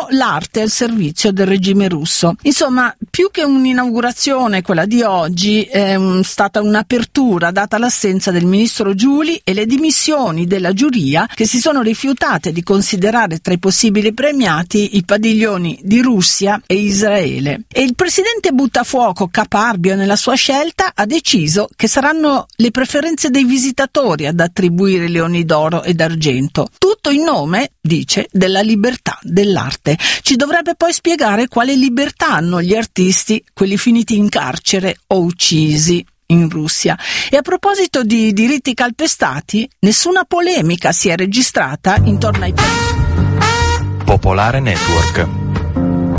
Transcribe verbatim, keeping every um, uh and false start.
mettono l'arte al servizio del regime russo. Insomma, più che un'inaugurazione, quella di oggi è un, stata un'apertura data l'assenza del ministro Giuli e le dimissioni della giuria, che si sono rifiutate di considerare tra i possibili premiati i padiglioni di Russia e Israele. E il presidente Buttafuoco, caparbio nella sua scelta, ha deciso che saranno le preferenze dei visitatori ad attribuire leoni d'oro e d'argento. Tutto in nome, dice, della libertà dell'arte. Ci dovrebbe poi spiegare quale libertà hanno gli artisti, quelli finiti in carcere o uccisi in Russia. E a proposito di diritti calpestati, nessuna polemica si è registrata intorno ai... Popolare Network.